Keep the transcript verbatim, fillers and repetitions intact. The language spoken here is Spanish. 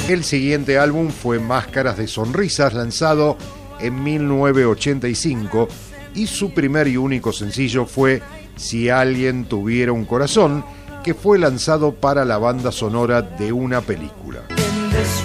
El siguiente álbum fue Máscaras de Sonrisas, lanzado en mil novecientos ochenta y cinco, y su primer y único sencillo fue Si alguien tuviera un corazón, que fue lanzado para la banda sonora de una película.